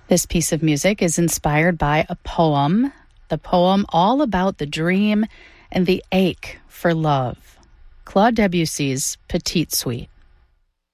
This piece of music is inspired by a poem, the poem all about the dream and the ache for love, Claude Debussy's Petite Suite.